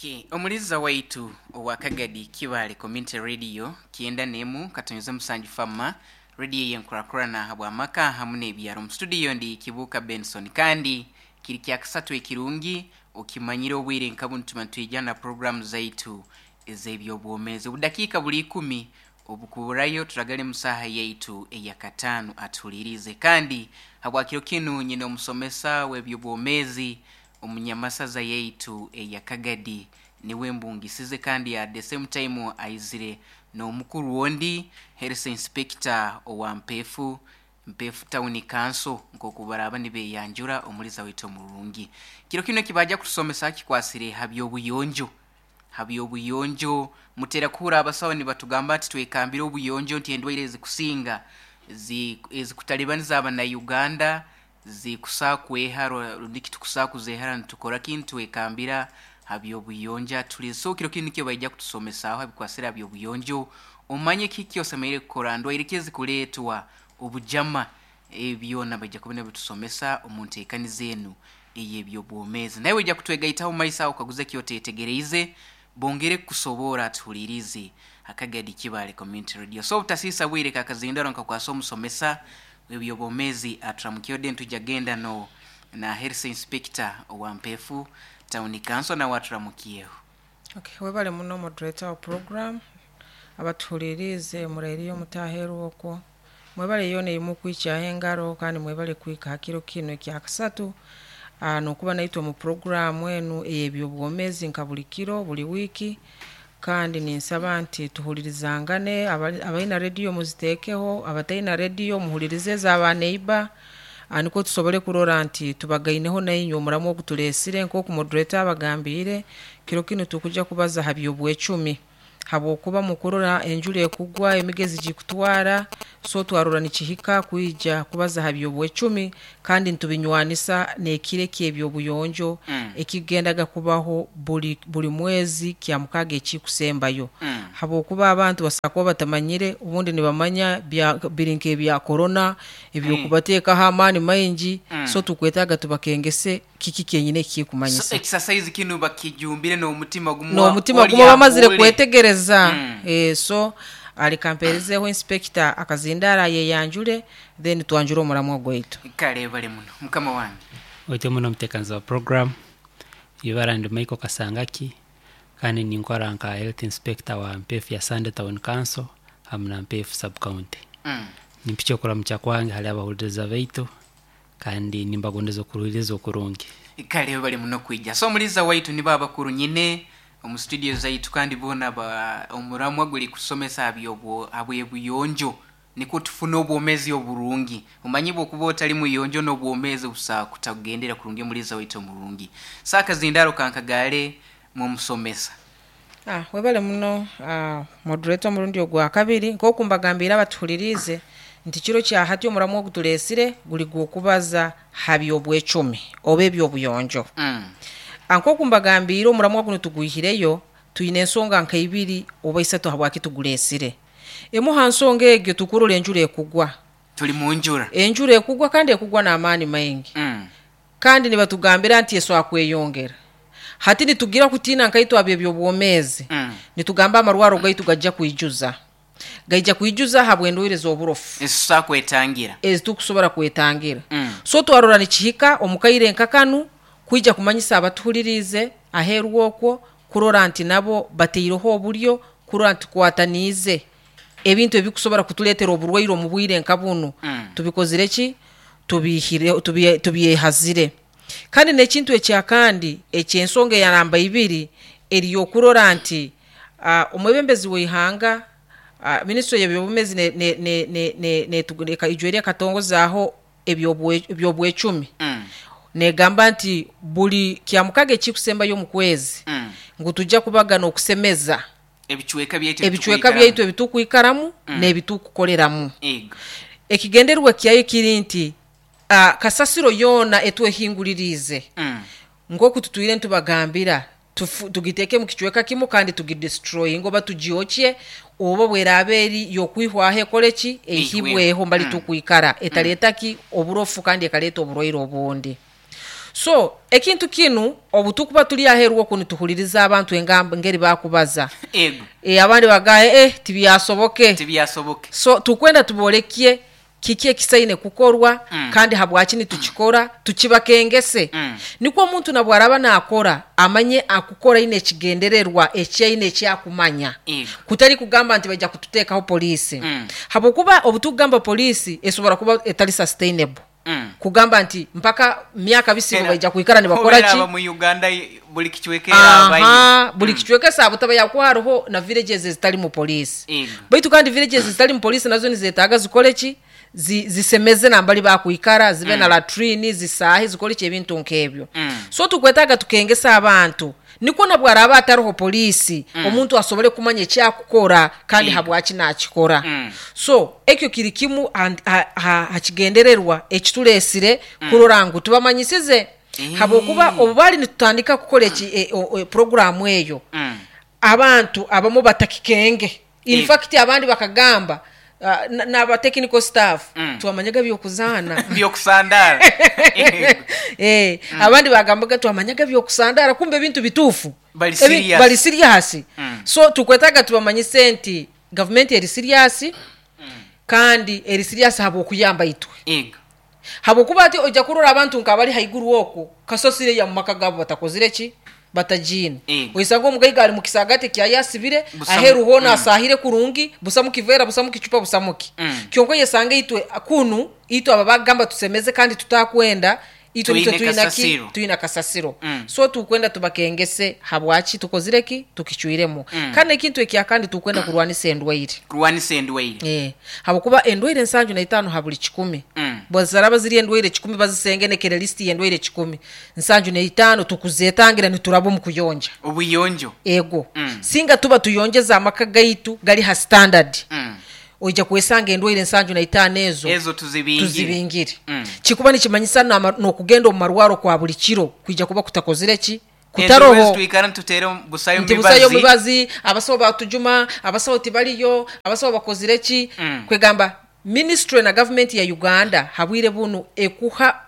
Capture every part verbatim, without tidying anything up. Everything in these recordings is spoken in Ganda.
Okay, omuliza waitu owakagadi Kibale Community Radio kienda nemu katonyeza musanju fama radio yenkura na habwa maka hamune ebyaro mu studio ndi Kibuka Benson kandi kiri kyakasatu ekirungi okimanyira obwire nkabuntu mantwijana program zaitu ezebyo bwomeze budakika buli kumi obukuburayo turagale musaha yaitu eyakatanu atulirize kandi habwa kiro kinu nyine omusomesa webyo bwomezi omunyamasaza yaitu eyakagadi niwe mbungisize kandi at the same time aizire no mukuru wondi health inspector owa Mpefu Mpefu Town Council nkokubaraba nibe yanjura omuliza wito murungi kiro kino kibaja kusomesa kikwasire habyo buyonjo habyo buyonjo mutera kura abasawo ni batugamba ati twekambira obuyonjo nti endwaire zikusinga zikutalibaniza abana Uganda zikusakwehara rundiki tukusakuzehara ntukora kintu ekambira habyo buyonja tuliso kiro kino kyo bajja kutusomesa aho bikwasira habyo buyonjo omanye kikyo semeire korandwa irekezi kuletwa obujama ebyo nabajja kubona bitusomesa omuntu ekanizenu eyebyo bwomezi nawe ujja kutwegaita ho maisa ukaguze kyote etegereize bongere kusobora tulirize akagadi Kibale Community Radio so utasisa bwire kakazindaro nkakwaso musomesa webyo bwomezi atramukyo dentu jagenda no na health inspector owa Mpefu Town Council na watramukyo. Okay, webale muno moderator wa program abatulirize mureriyo mutaheru oko mwebale yone imukwicha hengaro kandi mwebale kwika hakiro kino kyakasatu ano kuba naitwa mu program wenu eyebyo bwomezi nkabulikiro buli wiki kandi ninsaba nti tuhulirizangane abaina radio muzitekeho abataina radio muhulirize za abaneiba aniko tusobole kurora nti tubagaineho nayinyo muramu okutulesire nko ku moderator abagambire kiro kino tukuja kubaza habyo bwecumi habo kuba mukorora enjure kugwa emigezi jikutwara so twarura nikihika kuija kubaza habyo bwecumi kandi ntubinywanisa nekire kyebyo buyonjo mm. ekigendaga kubaho buli buli mwezi kya mukage ekikusembayo mm. habo kuba abantu basako batamanyire ubundi nibamanya bya birinke bya corona ebyo mm. kubateka hamani mayinji mm. so tukwetaga tubakengese kiki kenyine kikumanyisa so exercise kinu bakijumbire no mutima gumu no mutima gumu bamazire kwetegereza mm. eh so ali kamperizeho inspector akazindara ye yanjure then tuanjuro muramu gweito kale bale muno mukama wange oite muno mtekanza wa program yibarande Michael Kasangaki kandi ninkora nka health inspector wa Mpefu ya Sunday Town Council hamna Mpefu sub county mm. nimpicho kora mchakwange hali abahuliriza baitu kandi nimbagondezo kuruhirizo kurungi kale bale muno kwija so muliza waitu ni baba kuru nyine omu studio zaitu kandi bona ba omuramu aguli kusomesa abyo abwe buyonjo niko tufuna obwomezi oburungi umanyibo kubota ali muyonjo no bwomezi usa kutagendera kurungi muliza waitu murungi saka zindaro kankagale mu musomesa ah webale muno ah moderator murundi ogwa kabiri ngo kumbagambira batulirize nti kiro kya hati omuramu ogutulesire guli gwokubaza habyo bwecumi obebyo buyonjo mm. anko kumbagambira omuramu aguno tuguhireyo tuyine ensonga nka ibiri oba isatu habwaki tugulesire emu hansonga egyo tukurole enjure ekugwa tuli mu njura enjure ekugwa kandi ekugwa na amani maingi mm. kandi niba tugambira nti yeso akweyongera hati nitugira kutina nkaito abebyo bwomezi mm. nitugamba amarwaro gaitu gajja kuijuza gaija kuijuza habwendwire zoburofu esa kwetangira ezitukusobora kwetangira mm. so twarora nikihika omukaire nkakanu kuija kumanyisa abatuhulirize aheru okwo kurora nti nabo bateiroho buryo kurora nti kwatanize ebintu ebikusobora kutuletera oburwairo mu bwire nkabuno mm. tubikozire ki tubihire tubiye tubiyehazire kandi nekintu ekya kandi ekyensonga ya namba ibiri eriyo kurora nti uh, omwebembezi wihanga uh, ministry yebyo ne ne ne ne ne, ne tugureka ijwere katongozaho ebyo ebyo bwecumi mm. negamba nti buli kyamukage kikusemba yo mukwezi mm. ngutujja kubagana okusemeza ebichweka byaitu ebichweka byaitu ebitukuikaramu mm. nebitukukoleramu ego ekigenderwa kyayo kiri nti uh, kasasiro yona etwe hingulirize mm. ngoku tutuire ntubagambira tugiteke mu kichweka kimu kandi tugidestroy ngoba tujioche obo bweraberi yokwihwahe koleki ehibweho mbali mm. tukuikara etaleta ki oburofu kandi ekaleta oburoiro obundi so ekintu kinu obutukuba tuli aheruwo kuni tuhuliriza abantu engamba ngeri bakubaza ego e abandi bagaye eh tibyasoboke tibyasoboke so tukwenda tubolekye kiki ekisaine kukorwa mm. kandi habwakini tukikora tukibakengese mm. niko omuntu nabwaraba nakora amanye akukora ine kigendererwa ekyaine ekyakumanya mm. kutari kugamba nti bajja kututekaho polisi mm. habokuba obutugamba polisi esobora kuba etali sustainable mm. kugamba nti mpaka myaka bisibo bajja kuikara ne bakora ki mu Uganda buli kichwekera abayo buli kichwekesa abutaba yakwaroho na villages zitali mu polisi mm. baitu kandi villages zitali mu polisi nazo nizetaga zikole ki zisemeze nambali bakuikara zibe mm. na latrine zisahi zikole ki ebintu nkebyo mm. so tukwetaga tukengesa abantu niko nabwara abataroho polisi mm. omuntu asobole kumanya ekyakukora kandi mm. habwaki nakikora mm. so ekyo kirikimu hakigendererwa ekitulesire mm. kurorangu tubamanyisize mm. habokuba obubali nitutandika kukola eki e, o, e, programu eyo mm. abantu abamu batakikenge in mm. fact abandi bakagamba Uh, na, na ba technical staff mm. tuwamanyaga byokuzana byokusandara eh mm. abandi bagambaga tuwamanyaga byokusandara kumbe bintu bitufu bali serious bali serious mm. so tukwetaga tubamanyise nti government eri serious mm. kandi eri serious habo kuyamba itwe ego habo kuba ati oja kurora abantu nkabali haiguru woko kasosire ya mumaka gabo batakozire ki batajine oisanga omugayiga ali mukisagate kya yasibire aheru hona mm. asahire kurungi busamu kivera busamu kichupa busamuki mm. kyonko yesanga itwe akunu ito ababagamba tusemeze kandi tutakwenda ito nito tuina ki tuina kasasiro mm. so tukwenda tubakengese habwachi tukozireki tukichuiremo mm. kandi kintu ekya kandi tukwenda kurwanisa endwaire kurwanisa endwaire eh habukuba endwaire nsanju na itano habuli kikumi mm. bwazaraba ziri endwaire kikumi bazisengene kere list endwaire kikumi nsanju na itano tukuzetangira niturabo mukuyonja obuyonjo ego mm. singa tuba tuyongeza amaka gaitu gali ha standard mm. oija kwesanga endwaire nsanju na itano ezo ezo tuzibingire tuzibingire mm. kikuba nikimanyisa no kugenda mu marwaro kwa buli kiro kwija kuba kutakozire ki kutaroho twikara tutero busayo mibazi mibazi abasawo batujuma abasawo tibaliyo abasawo bakozire ki mm. kwegamba ministry na government ya Uganda habwire bunu ekuha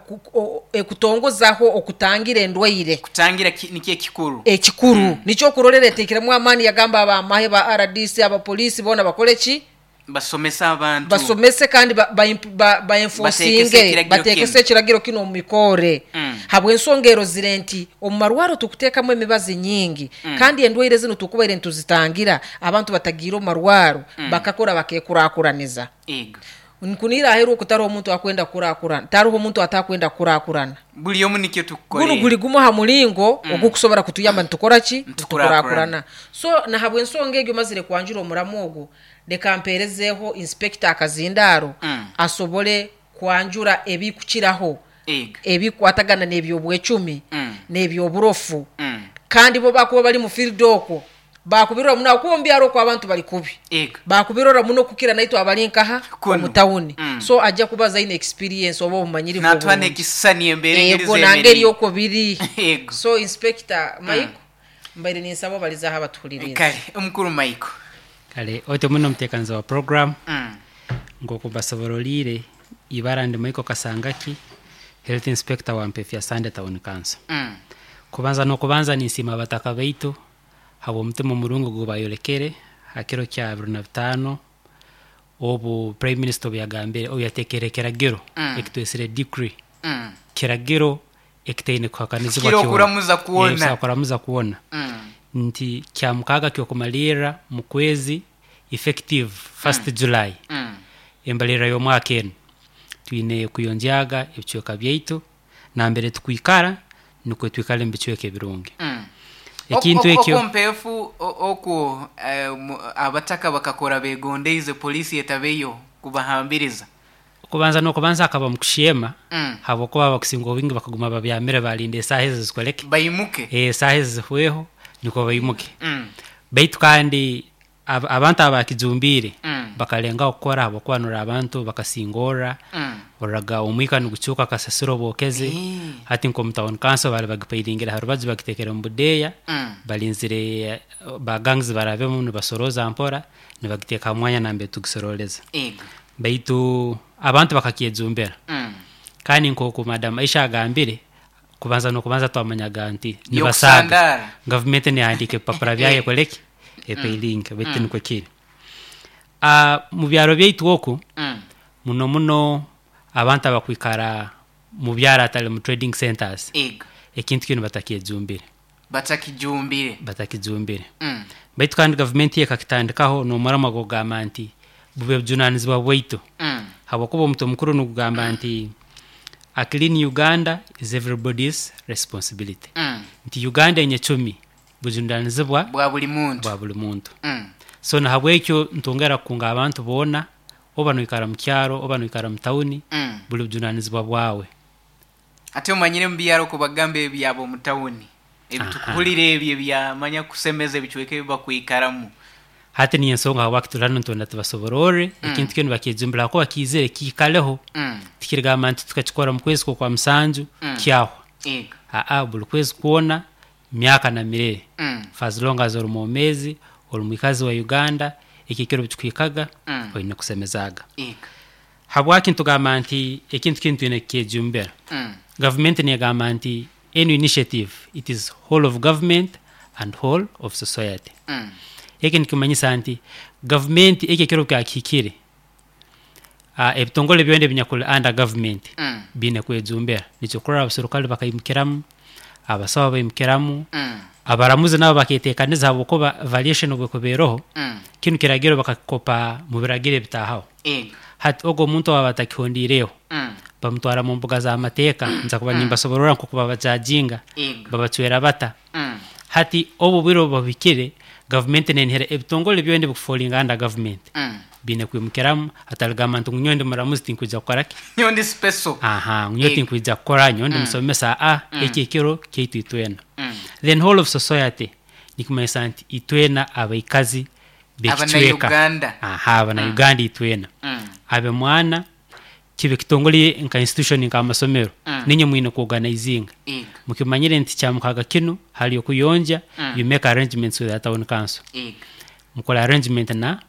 uh, ekutongozaho okutangira endwaire kutangira nikiye kikuru ekikuru mm. nicho kurorere tekiremu amani yagamba aba mahe ba R D C aba police bona bakole ki basomesa abantu basomese kandi ba ba, ba enforcing batekese kiragiro kino mu mikore mm. habwe ensongero zirenti omumarwaro tukutekamo emibazi nyingi mm. kandi endwaire zino tukubere ntuzitangira abantu batagiro marwaro mm. bakakora bakekurakuraniza ego nkunira ahero kutaro omuntu akwenda kurakurana taro omuntu atakwenda kurakurana buli yomu nikyo tukore guno guli gumo ha mulingo mm. okukusobora kutuyamba ntukora ki tukurakurana so na habwe ensonga egyo mazire kwanjura omuramogo dekamperezeho inspector akazindaro mm. asobole kwanjura ebikukiraho ebikwatagana nebyo bwecumi mm. nebyo burofu mm. kandi bo bakuba bali mu field oko bakubirora muno kuombyaro kwa abantu bali kubi bakubirora muno kukira naito abalinkaha mu town mm. so ajja kubaza ine experience obo mumanyiri ko natwane kisani embere ngirize ego nangeri yoko biri so inspector Maiko mm. mbaire ni nsabo baliza haba tuhuliriza kale umukuru Maiko kale ote muno mtekanza wa program mm. ngoko basaborolire ibarande Maiko Kasangaki health inspector wa Mpefya Sunday Town Council mm. kubanza no kubanza ni sima bataka baitu habo mtemo murungu gubayolekere hakiro kya bibiri na bitano obu prime minister byagambire obu yatekere keragero mm. ekitwesire decree mm. keragero ekiteine kwakanizibwa kyo kuramuza kuona yes, kuramuza kuona mm. nti kya mukaga kyo kumalira mu kwezi effective first mm. July mm. embalira yo mwakeni twine kuyonjaga ebichoka byaitu na mbere tukuikara nuko twikale mbichoke birungi mm. ekintu ekyo okompefu oku abataka bakakora begondeize polisi etabeyo kubahambiriza kubanza no kubanza akaba mukushema mm. habo kuba bakusingo bingi bakaguma babyamere balinde sahize zikoleke bayimuke eh sahize hweho niko bayimuke mm. baitu kandi ab, abantu abakijumbire mm. bakalenga okora abo kwanura abantu bakasingora mm. oraga umwika nugucuka kasasiro bokeze e. hati nko mtown council bali bagipayidingira harubazi bakitekera mbudeya mm. balinzire bagangs barabe mu basoroza ampora nibagiteka mwanya nambe tugisoroleza ego baitu abantu bakakiyezumbera mm. kandi nko ku madam Aisha agambire kubanza no kubanza twamanyaga nti nibasanga government ni andike papara byaye koleki epeilinga betin ko kiri a mu byaro byaitu oku muno muno abantu abakwikara mu byara atale mu trading centers ekintu kino batakijumbire batakijumbire batakijumbire mm. baitu kandi government ye kakitandikaho no marama go gamanti bube junanizwa bwaitu mm. habakuba omuntu mukuru no kugamba nti a clean Uganda is everybody's responsibility mm. nti Uganda enye chumi bujundanizwa bwa buli muntu bwa buli muntu mm. so na habwekyo ntongera kunga abantu bona oba no ikara mkyaro oba no ikara mtauni mm. buli bujunanizwa bwawe ate omanyire mbiyaro ko bagambe byabo mtauni ebitukulire ebye byamanya kusemeza bichweke bakwikaramu hati ni ensonga wakitulano ntonda tubasoborore mm. ikintu kino bakijumbira ko bakizere kikaleho mm. tikiriga amantu tukachikora mu kwezi kwa msanju mm. kyaho ega a a bulu kwezi kuona myaka na mirere mm. as long as uri mu mezi uri mwikazi wa Uganda ikikiro bichwikaga mm. oyine kusemezaga ega habwaki ntugamba nti ikintu kintu ine kijumbira mm. government ni gamba nti any initiative it is whole of government and whole of society mm. eke nikimanyisa nti government eke kiro kya kikire a uh, ebitongole byende binyakule under government mm. bine kwejumbera nicho kora abasirikali bakayimkiramu abasawa bayimkiramu mm. abaramuzi nabo baketekaniza abo ba variation obwe kuberoho mm. kinu kiragiro bakakopa mu biragire bitahaho ega hat ogo muntu abatakihondireho mm. bamutwara mu mbuga za amateka nza kuba nyimba soborora nko kuba bajajinga babachwera bata mm. hati obo biro babikire government nenhere ebitongole byende bukufolinga anda government mm. bine kwimukiramu atalgama ntu nyonde muramuzi tinkuja koraki nyonde special aha nyonde tinkuja kora nyonde mm. musomesa a mm. eki kiro keitu itwena mm. then whole of society nikumesanti itwena abaikazi bekichweka Uganda aha abana mm. Uganda itwena mm. abe mwana kibe kitongole nka institution nka masomero mm. ninye mwine ku organizing ega mukimanyire nti cyamukaga kino hali okuyonja mm. you make arrangements with the town council ega mukola arrangement na